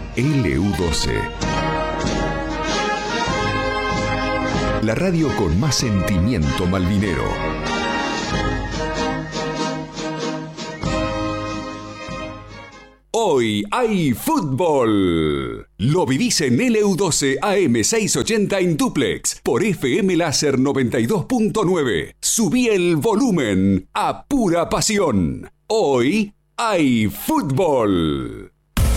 LU12. La radio con más sentimiento malvinero. Hoy hay fútbol. Lo vivís en LU12 AM680 en duplex por FM Láser 92.9. Subí el volumen a pura pasión. Hoy hay fútbol.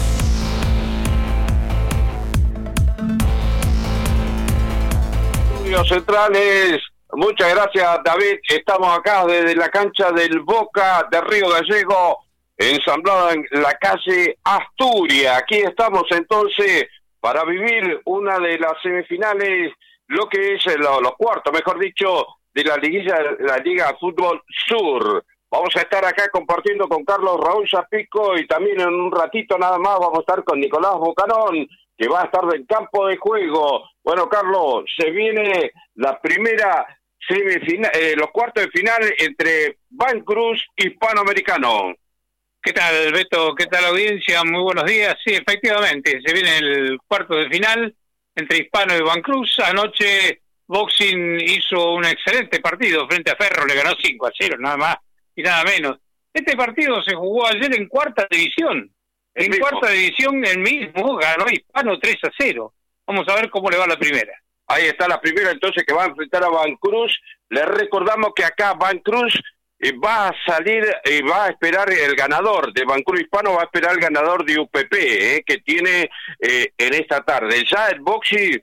Estudios centrales. Muchas gracias, David. Estamos acá desde la cancha del Boca de Río Gallego, ensamblada en la calle Asturias. Aquí estamos entonces para vivir una de las semifinales, lo que es los cuartos, mejor dicho, de la Liga Fútbol Sur. Vamos a estar acá compartiendo con Carlos Raúl Zapico y también en un ratito nada más vamos a estar con Nicolás Bocanón, que va a estar del campo de juego. Bueno, Carlos, se viene la primera semifinal, los cuartos de final entre Vancruz y Hispanoamericano. ¿Qué tal, Beto? ¿Qué tal, audiencia? Muy buenos días. Sí, efectivamente, se viene el cuarto de final entre Hispano y Vancruz. Anoche Boxing hizo un excelente partido frente a Ferro, le ganó 5-0, nada más y nada menos. Este partido se jugó ayer en cuarta división. En cuarta división el mismo ganó Hispano 3-0. Vamos a ver cómo le va la primera. Ahí está la primera entonces que va a enfrentar a Vancruz. Les recordamos que acá Vancruz va a salir y va a esperar el ganador de Vancruz Hispano, va a esperar el ganador de UPP, que tiene en esta tarde. Ya el Boxing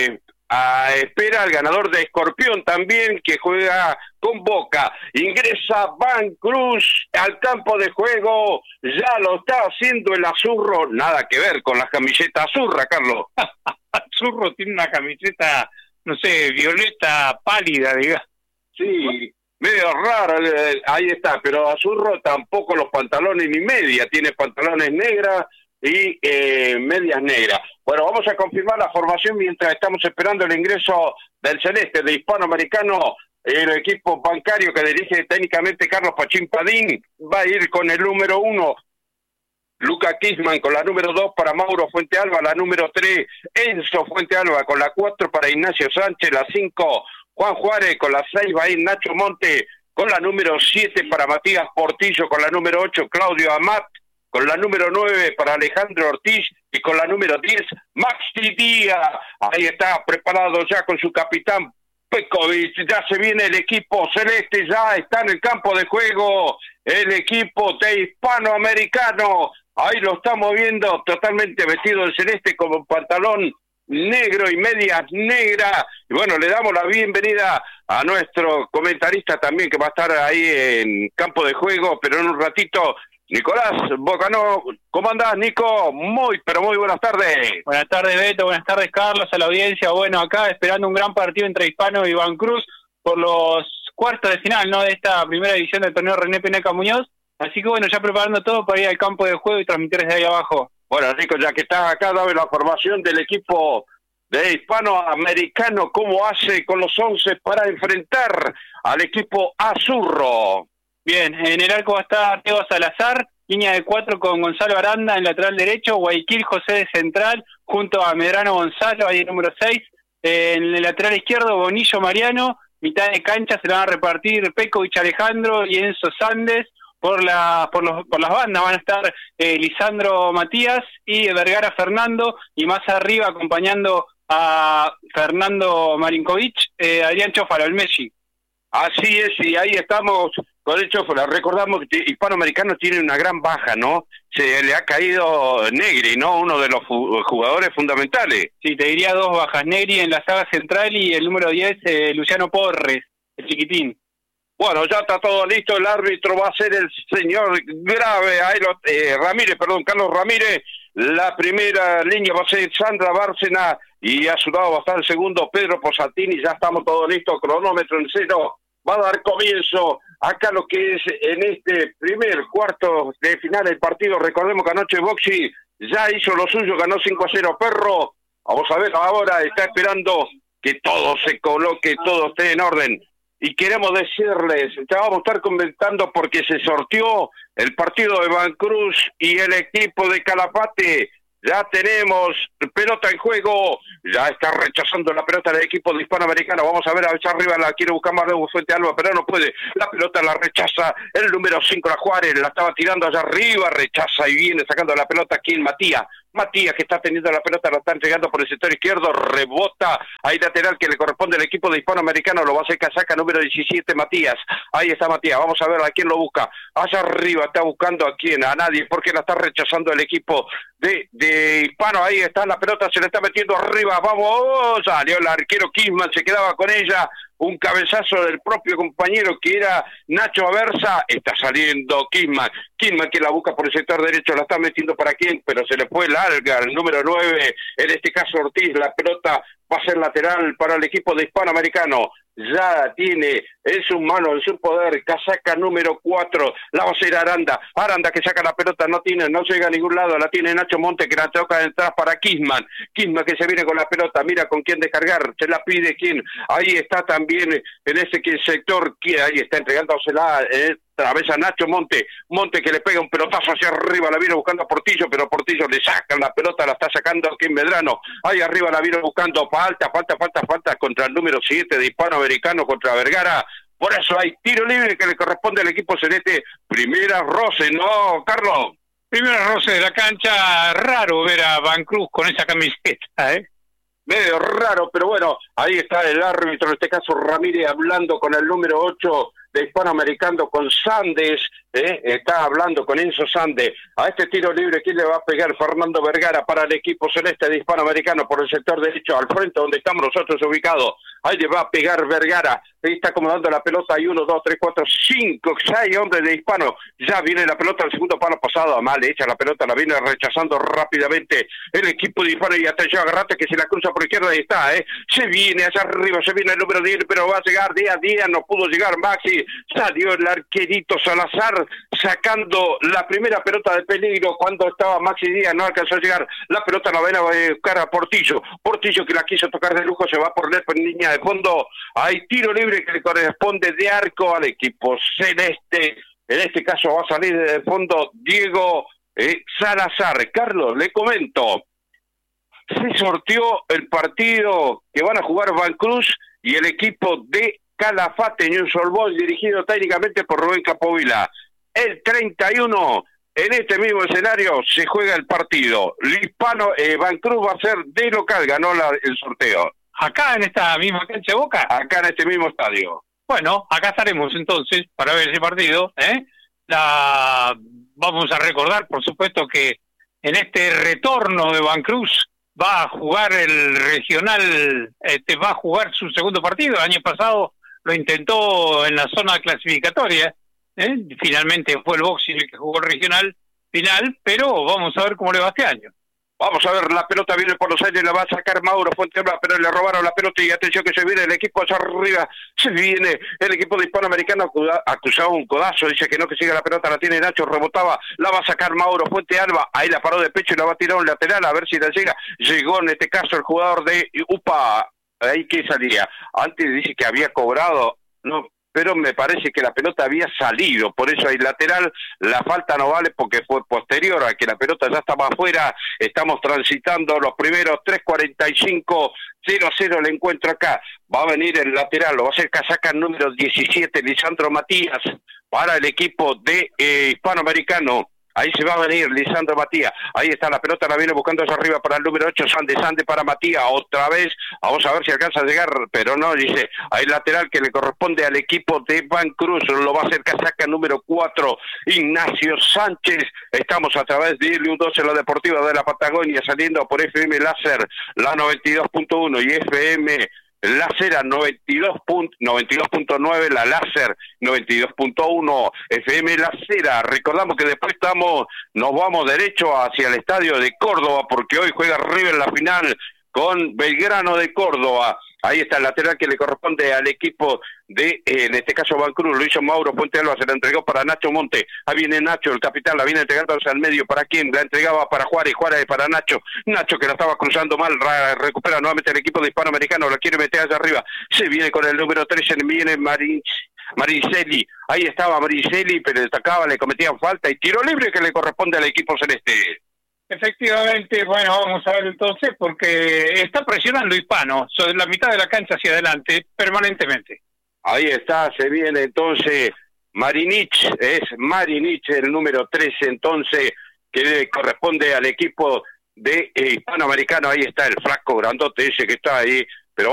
espera al ganador de Escorpión también, que juega con Boca. Ingresa Vancruz al campo de juego, ya lo está haciendo el Azurro, nada que ver con la camiseta azurra, Carlos. Azurro tiene una camiseta, no sé, violeta pálida, digamos. Sí, medio raro, ahí está, pero Azurro tampoco los pantalones ni media, tiene pantalones negras y medias negras. Bueno, vamos a confirmar la formación mientras estamos esperando el ingreso del Celeste, de Hispanoamericano. El equipo bancario que dirige técnicamente Carlos Pachín Padín va a ir con el número 1, Luca Kisman, con la número 2 para Mauro Fuentealba, la número 3, Enzo Fuentealba, con la 4 para Ignacio Sánchez, la 5, Juan Juárez, con la 6 va a ir Nacho Monte, con la número 7 para Matías Portillo, con la número 8 Claudio Amat, con la número 9 para Alejandro Ortiz y con la número 10 Maxi Díaz. Ahí está preparado ya con su capitán Pekovic, ya se viene el equipo celeste, ya está en el campo de juego el equipo de Hispanoamericano. Ahí lo estamos viendo totalmente vestido de celeste con un pantalón negro y medias negras. Y bueno, le damos la bienvenida a nuestro comentarista también que va a estar ahí en campo de juego, pero en un ratito, Nicolás Bocanó. ¿Cómo andás, Nico? Muy, pero muy buenas tardes. Buenas tardes, Beto. Buenas tardes, Carlos, a la audiencia. Bueno, acá esperando un gran partido entre Hispano y Vancruz por los cuartos de final, ¿no?, de esta primera edición del torneo René Peneca Muñoz. Así que bueno, ya preparando todo para ir al campo de juego y transmitir desde ahí abajo. Bueno, Nico, ya que estás acá, dame la formación del equipo de Hispanoamericano. ¿Cómo hace con los 11 para enfrentar al equipo Azurro? Bien, en el arco va a estar Teo Salazar, línea de 4 con Gonzalo Aranda en lateral derecho, Guayaquil José de central, junto a Medrano Gonzalo, ahí el número 6. En el lateral izquierdo, Bonillo Mariano, mitad de cancha se la van a repartir Pekovic Alejandro y Enzo Sandes. Por las bandas van a estar Lisandro Matías y Vergara Fernando, y más arriba acompañando a Fernando Marinkovic, Adrián Chófalo, el Messi. Así es, y ahí estamos con el Chófalo. Recordamos que Hispanoamericano tiene una gran baja, ¿no? Se le ha caído Negri, ¿no? Uno de los jugadores fundamentales. Sí, te diría 2 bajas, Negri en la saga central y el número 10, Luciano Porres, el chiquitín. Bueno, ya está todo listo, el árbitro va a ser el señor Grave, Carlos Ramírez. La primera línea va a ser Sandra Bárcena y a su lado va a estar el segundo Pedro Posatini. Ya estamos todos listos, cronómetro en 0. Va a dar comienzo acá lo que es en este primer cuarto de final del partido. Recordemos que anoche Boxy ya hizo lo suyo, ganó 5-0 Perro. Vamos a ver ahora, está esperando que todo se coloque, todo esté en orden. Y queremos decirles, ya vamos a estar comentando porque se sorteó el partido de Vancruz y el equipo de Calafate Ya tenemos pelota en juego. Ya está rechazando la pelota del equipo de Hispanoamericano. Vamos a ver allá arriba. La quiere buscar más de Fuente Alba, pero no puede. La pelota la rechaza el número 5, la Juárez. La estaba tirando allá arriba. Rechaza y viene sacando la pelota aquí en Matías. Matías, que está teniendo la pelota, la está entregando por el sector izquierdo, rebota, ahí lateral que le corresponde al equipo de Hispanoamericano, lo va a hacer casaca número 17, Matías, ahí está Matías, vamos a ver a quién lo busca, allá arriba está buscando a quién, a nadie, porque la está rechazando el equipo de Hispano, ahí está la pelota, se le está metiendo arriba, vamos, salió el arquero Kisman, se quedaba con ella, un cabezazo del propio compañero que era Nacho Aversa, está saliendo Kisman que la busca por el sector derecho, la está metiendo para quién, pero se le fue larga, el número 9, en este caso Ortiz, la pelota va a ser lateral para el equipo de Hispanoamericano, ya tiene en sus manos, en su poder, casaca número 4, la va a hacer Aranda que saca la pelota, no llega a ningún lado, la tiene Nacho Monte que la toca de entrada para Kisman que se viene con la pelota, mira con quién descargar, se la pide quién, ahí está también en ese sector, ahí está entregándosela, travesa Nacho Monte que le pega un pelotazo hacia arriba, la viene buscando a Portillo, pero Portillo le sacan la pelota, la está sacando aquí en Medrano, ahí arriba la viene buscando, falta contra el número 7 de Hispanoamericano, contra Vergara, por eso hay tiro libre que le corresponde al equipo celeste, primera roce, ¿no, Carlos? Primera roce de la cancha, raro ver a Van Cruz con esa camiseta, Medio raro, pero bueno, ahí está el árbitro, en este caso Ramírez, hablando con el número 8 de Hispanoamericano, con Sandes, está hablando con Enzo Sandes, a este tiro libre, ¿quién le va a pegar? Fernando Vergara para el equipo celeste de Hispanoamericano por el sector derecho, al frente donde estamos nosotros ubicados, ahí le va a pegar Vergara, ahí está acomodando la pelota, hay 1, 2, 3, 4, 5, 6 hombres de Hispano, ya viene la pelota al segundo palo pasado, mal hecha la pelota, la viene rechazando rápidamente el equipo de Hispano, y atención, agarrate que si la cruza por izquierda, ahí está, se viene hacia arriba, se viene el número 10, pero va a llegar día a día, no pudo llegar Maxi, salió el arquerito Salazar, sacando la primera pelota de peligro, cuando estaba Maxi Díaz, no alcanzó a llegar, la pelota la va a buscar a Portillo que la quiso tocar de lujo, se va a poner en línea de fondo, hay tiro libre que le corresponde de arco al equipo celeste, en este caso va a salir de fondo Diego Salazar. Carlos, le comento, se sorteó el partido que van a jugar Van Cruz y el equipo de Calafate News All Boys, dirigido técnicamente por Rubén Capovilla. El 31, en este mismo escenario, se juega el partido. Van Cruz va a ser de local, ganó el sorteo. ¿Acá en esta misma cancha de Boca? Acá en este mismo estadio. Bueno, acá estaremos entonces para ver ese partido. Vamos a recordar, por supuesto, que en este retorno de Van Cruz va a jugar el regional, va a jugar su segundo partido. El año pasado lo intentó en la zona clasificatoria, finalmente fue el boxing el que jugó el regional final, pero vamos a ver cómo le va este año. Vamos a ver, la pelota viene por los aires, la va a sacar Mauro Fuentealba, pero le robaron la pelota y atención que se viene el equipo hacia arriba, se viene el equipo de Hispanoamericano, acusado un codazo, dice que no, que siga la pelota, la tiene Nacho, rebotaba, la va a sacar Mauro Fuentealba, ahí la paró de pecho y la va a tirar un lateral, a ver si la llega, llegó en este caso el jugador de UPA, ahí que salía, antes dice que había cobrado, no, pero me parece que la pelota había salido, por eso hay lateral, la falta no vale porque fue posterior a que la pelota ya estaba afuera, estamos transitando los primeros 3:45, 0-0 el encuentro acá, va a venir el lateral, lo va a hacer casaca número 17, Lisandro Matías, para el equipo de Hispanoamericano. Ahí se va a venir Lisandro Matías, ahí está la pelota, la viene buscando hacia arriba para el número 8, Sande para Matías, otra vez, vamos a ver si alcanza a llegar, pero no, dice, hay lateral que le corresponde al equipo de Van Cruz, lo va a hacer casaca número 4, Ignacio Sánchez, estamos a través de ILU12, la Deportiva de la Patagonia, saliendo por FM Láser, la 92.1 y FM Láser 92.9, la Láser 92.1, FM Láser. Recordamos que después nos vamos derecho hacia el estadio de Córdoba, porque hoy juega River en la final con Belgrano de Córdoba. Ahí está el lateral que le corresponde al equipo de, en este caso, Van Cruz. Lo hizo Mauro Fuentealba, se la entregó para Nacho Monte. Ahí viene Nacho, el capitán, la viene entregando hacia el medio. ¿Para quién? La entregaba para Juárez para Nacho. Nacho que la estaba cruzando mal, recupera nuevamente el equipo de Hispanoamericano, la quiere meter hacia arriba. Se viene con el número 13, viene Maricelli. Ahí estaba Maricelli, pero destacaba, le cometían falta y tiro libre que le corresponde al equipo celeste. Efectivamente, bueno, vamos a ver entonces, porque está presionando Hispano, sobre la mitad de la cancha hacia adelante, permanentemente. Ahí está, se viene entonces Marinich, es Marinich el número 13 entonces, que le corresponde al equipo de Hispanoamericano. Ahí está el flaco grandote ese que está ahí,